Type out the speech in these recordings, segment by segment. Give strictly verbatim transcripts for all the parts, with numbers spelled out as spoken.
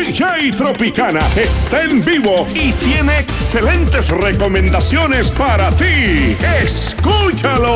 D J Tropicana está en vivo y tiene excelentes recomendaciones para ti. ¡Escúchalo!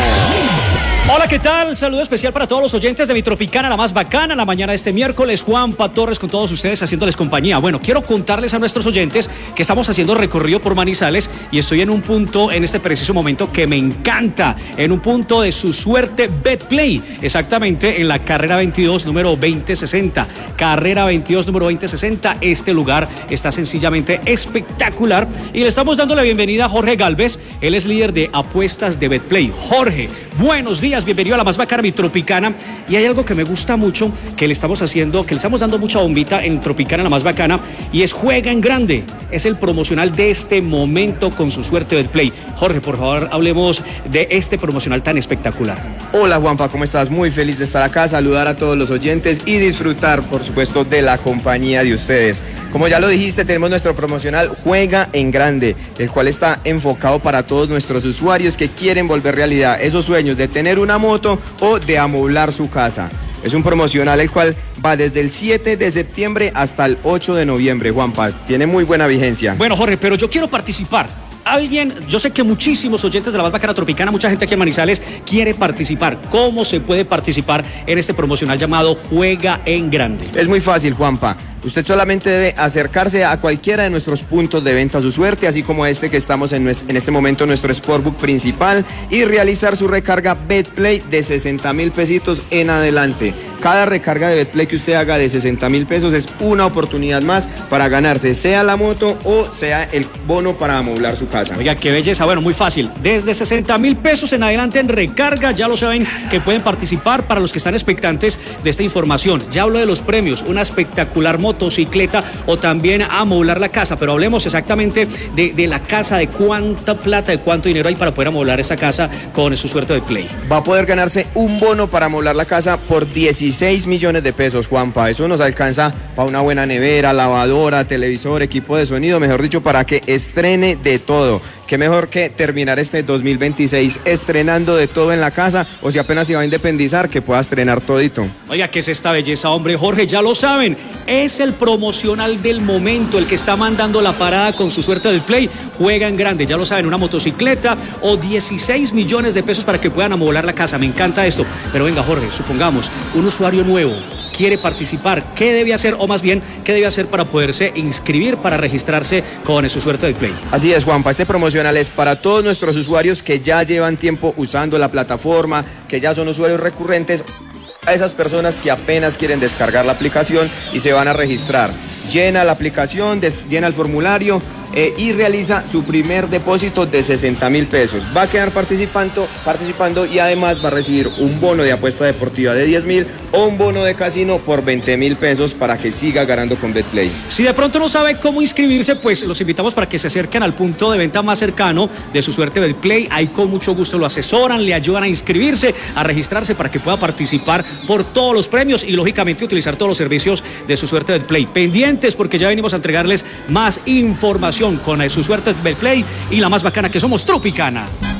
Hola, ¿qué tal? Saludo especial para todos los oyentes de Mi Tropicana, la más bacana, la mañana de este miércoles. Juanpa Torres con todos ustedes haciéndoles compañía. Bueno, quiero contarles a nuestros oyentes que estamos haciendo recorrido por Manizales y estoy en un punto en este preciso momento que me encanta, en un punto de Su Suerte Betplay, exactamente en la carrera veintidós, número veinte sesenta. Carrera veintidós, número veinte sesenta. Este lugar está sencillamente espectacular y le estamos dando la bienvenida a Jorge Galvez. Él es líder de apuestas de Betplay. Jorge, buenos días. Bienvenido a la más bacana, Mi Tropicana. Y hay algo que me gusta mucho que le estamos haciendo, que le estamos dando mucha bombita en Tropicana, la más bacana, y es Juega en Grande. Es el promocional de este momento con Su Suerte Betplay. Jorge, por favor, hablemos de este promocional tan espectacular. Hola, Juanpa, ¿cómo estás? Muy feliz de estar acá, saludar a todos los oyentes y disfrutar, por supuesto, de la compañía de ustedes. Como ya lo dijiste, tenemos nuestro promocional Juega en Grande, el cual está enfocado para todos nuestros usuarios que quieren volver realidad esos sueños de tener una moto o de amoblar su casa. Es un promocional el cual va desde el siete de septiembre hasta el ocho de noviembre, Juanpa. Tiene muy buena vigencia. Bueno, Jorge, pero yo quiero participar. Alguien, yo sé que muchísimos oyentes de la más bacana Tropicana, mucha gente aquí en Manizales quiere participar. ¿Cómo se puede participar en este promocional llamado Juega en Grande? Es muy fácil, Juanpa. Usted solamente debe acercarse a cualquiera de nuestros puntos de venta a Su Suerte, así como este que estamos en, en este momento, nuestro Sportbook principal, y realizar su recarga Betplay de sesenta mil pesitos en adelante. Cada recarga de Betplay que usted haga de sesenta mil pesos es una oportunidad más para ganarse, sea la moto o sea el bono para amoblar su casa. Oiga, qué belleza. Bueno, muy fácil. Desde sesenta mil pesos en adelante en recarga, ya lo saben que pueden participar. Para los que están expectantes de esta información, ya hablo de los premios, una espectacular motocicleta o también amoblar la casa, pero hablemos exactamente de, de la casa, de cuánta plata, de cuánto dinero hay para poder amoblar esa casa con Su Suerte Betplay. Va a poder ganarse un bono para amoblar la casa por dieciséis millones de pesos, Juanpa. Eso nos alcanza para una buena nevera, lavadora, televisor, equipo de sonido, mejor dicho, para que estrene de todo. Qué mejor que terminar este dos mil veintiséis estrenando de todo en la casa, o si apenas se va a independizar, que pueda estrenar todito. Oiga, ¿qué es esta belleza, hombre? Jorge, ya lo saben, es el promocional del momento, el que está mandando la parada con Su Suerte Betplay. Juega en Grande, ya lo saben, una motocicleta o dieciséis millones de pesos para que puedan amoblar la casa. Me encanta esto. Pero venga, Jorge, supongamos, un usuario nuevo quiere participar, ¿qué debe hacer, o más bien, qué debe hacer para poderse inscribir, para registrarse con Su Suerte Betplay? Así es, Juanpa, este promocional es para todos nuestros usuarios que ya llevan tiempo usando la plataforma, que ya son usuarios recurrentes, a esas personas que apenas quieren descargar la aplicación y se van a registrar. Llena la aplicación, des, llena el formulario eh, y realiza su primer depósito de sesenta mil pesos. Va a quedar participando, participando y además va a recibir un bono de apuesta deportiva de diez mil o un bono de casino por veinte mil pesos para que siga ganando con Betplay. Si de pronto no sabe cómo inscribirse, pues los invitamos para que se acerquen al punto de venta más cercano de Su Suerte Betplay. Ahí con mucho gusto lo asesoran, le ayudan a inscribirse, a registrarse para que pueda participar por todos los premios y lógicamente utilizar todos los servicios de Su Suerte Betplay. Pendientes porque ya venimos a entregarles más información con Su Suerte Betplay y la más bacana que somos, Tropicana.